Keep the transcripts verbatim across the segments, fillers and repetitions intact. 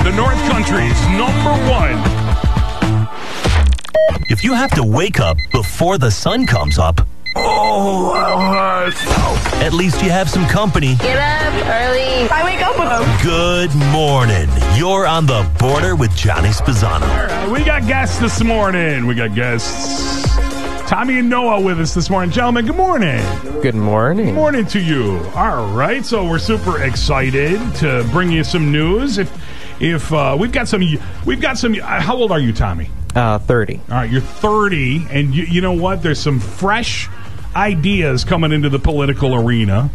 the North Country's number one. If you have to wake up before the sun comes up, Oh, uh, at least you have some company. Get up early. I wake up with them. Good morning. You're on the border with Johnny Spezzano. All right, we got guests this morning. We got guests. Tommy and Noah with us this morning. Gentlemen, good morning. Good morning. Good morning to you. All right, so we're super excited to bring you some news. If if uh, we've got some, we've got some. Uh, how old are you, Tommy? Uh, thirty. All right, you're thirty, and you, you know what? There's some fresh ideas coming into the political arena,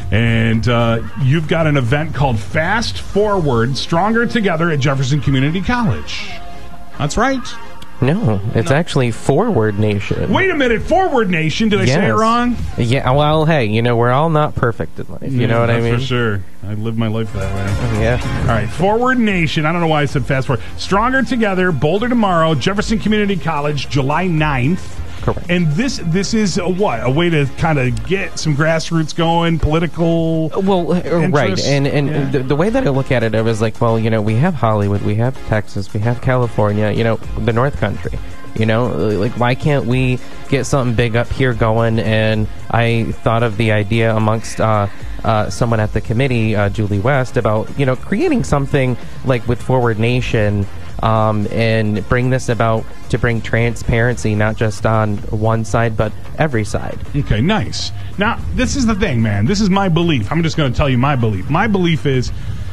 and uh, you've got an event called Fast Forward, Stronger Together at Jefferson Community College. That's right. No, it's No. actually Forward Nation. Wait a minute, Forward Nation. Did I Yes. say it wrong? Yeah, well, hey, you know, we're all not perfect in life. You know what I That's mean? for sure. I live my life that way. Yeah. All right, Forward Nation. I don't know why I said Fast Forward. Stronger Together, Bolder Tomorrow, Jefferson Community College, July ninth. Correct. And this this is a what? A way to kind of get some grassroots going, political Well, uh, right, interest? and and Yeah. the, the way that I look at it, I was like, well, you know, we have Hollywood, we have Texas, we have California, you know, the North Country. You know, like, why can't we get something big up here going? And I thought of the idea amongst uh, uh, someone at the committee, uh, Julie West, about, you know, creating something like with Forward Nation, um, and bring this about to bring transparency, not just on one side, but every side. Okay, nice. Now, this is the thing, man. This is my belief. I'm just going to tell you my belief. My belief is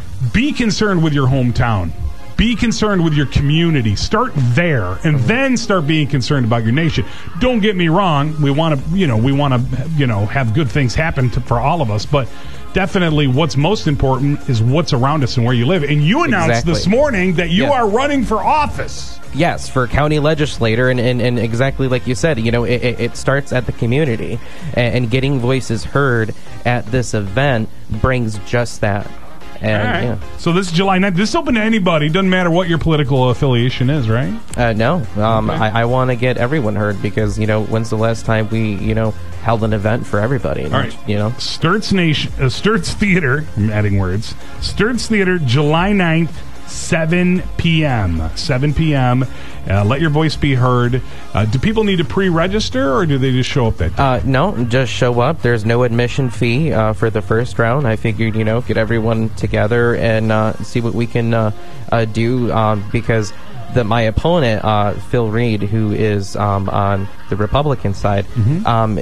be concerned with your hometown. Be concerned with your community. Start there, and then start being concerned about your nation. Don't get me wrong. We want to, you know, we want to, you know, have good things happen to, for all of us. But definitely, what's most important is what's around us and where you live. And you announced Exactly. this morning that you Yeah. are running for office. Yes, for county legislator, and, and, and exactly like you said, you know, it, it it starts at the community, and, and getting voices heard at this event brings just that. And All right. yeah. So this is July ninth. This is open to anybody. Doesn't matter what your political affiliation is, right? Uh, no, um, Okay. I, I want to get everyone heard because, you know, when's the last time we, you know, held an event for everybody? All right. You know, Sturts Nation, uh, Sturts Theater, I'm adding words. Sturts Theater, July ninth, seven p.m. seven p.m. Uh, let your voice be heard. Uh, do people need to pre-register, or do they just show up that day? uh, no, just show up. There's no admission fee uh, for the first round. I figured, you know, get everyone together and uh, see what we can uh, uh, do um, because the, my opponent, uh, Phil Reed, who is um, on the Republican side, Mm-hmm. um,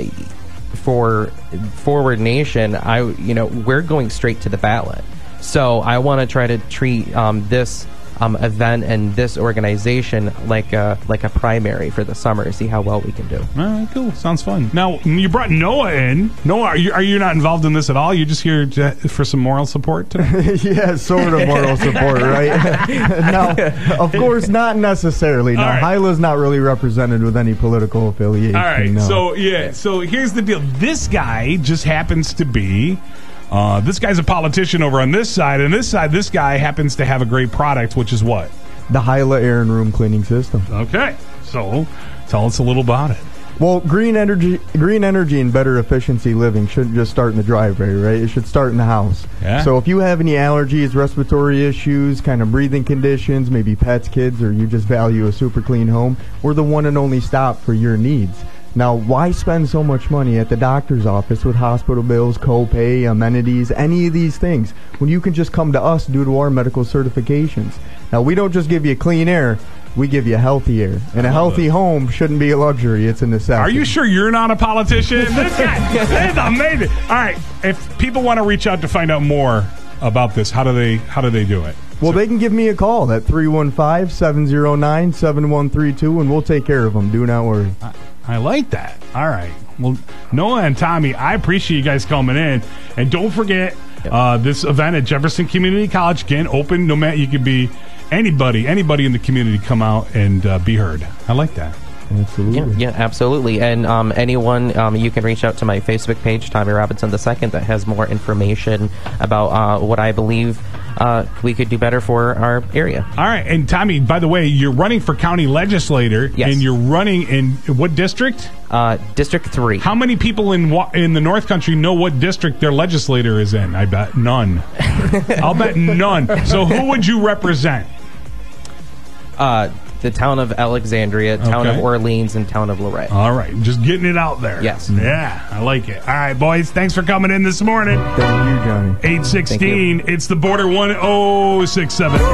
for Forward Nation, I you know we're going straight to the ballot. So I want to try to treat um, this um, event and this organization like a, like a primary for the summer to see how well we can do. All right, cool. Sounds fun. Now, you brought Noah in. Noah, are you, are you not involved in this at all? You're just here to, for some moral support today? Yeah, sort of moral support, right? No, of course, not necessarily. No, All right. Hyla's not really represented with any political affiliation. All right, no. so, yeah, so here's the deal. This guy just happens to be... Uh, this guy's a politician over on this side, and this side, this guy happens to have a great product, which is what? The Hyla air and room cleaning system. Okay, so tell us a little about it. Well, green energy, green energy and better efficiency living shouldn't just start in the driveway, right? It should start in the house. Yeah. So if you have any allergies, respiratory issues, kind of breathing conditions, maybe pets, kids, or you just value a super clean home, we're the one and only stop for your needs. Now, why spend so much money at the doctor's office with hospital bills, copay, amenities, any of these things, when you can just come to us due to our medical certifications? Now, we don't just give you clean air, we give you healthy air. And a healthy home shouldn't be a luxury, it's a necessity. Are you sure you're not a politician? This guy, this is amazing. All right, if people want to reach out to find out more about this, how do they how do they do it? Well, they can give me a call at three one five, seven zero nine, seven one three two, and we'll take care of them. Do not worry. I, I like that. All right. Well, Noah and Tommy, I appreciate you guys coming in. And don't forget, uh, this event at Jefferson Community College, again, open, no matter, you could be anybody, anybody in the community come out and uh, be heard. I like that. Absolutely. Yeah, yeah, absolutely. And um, anyone, um, you can reach out to my Facebook page, Tommy Robinson the Second, that has more information about uh, what I believe uh, we could do better for our area. All right. And Tommy, by the way, you're running for county legislator. Yes. And you're running in what district? Uh, District three. How many people in wa- in the North Country know what district their legislator is in? I bet none. I'll bet none. So who would you represent? Uh, the town of Alexandria, town Okay. of Orleans, and town of Lorette. All right. Just getting it out there. Yes. Yeah, I like it. All right, boys. Thanks for coming in this morning. Thank you, Johnny. eight sixteen. It's the Border one oh six seven.